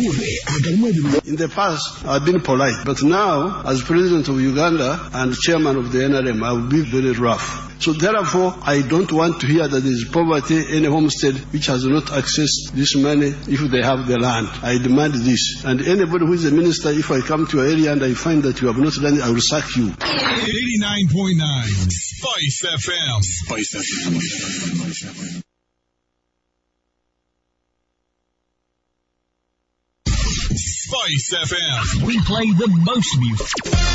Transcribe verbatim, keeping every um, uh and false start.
In the past, I've been polite, but now, as president of Uganda and chairman of the N R M, I will be very rough. So therefore, I don't want to hear that there is poverty in a homestead which has not accessed this money if they have the land. I demand this. And anybody who is a minister, if I come to your area and I find that you have not done it, I will sack you. eighty-nine point nine Spice F M. Spice F M. Spice F M. We play the most music.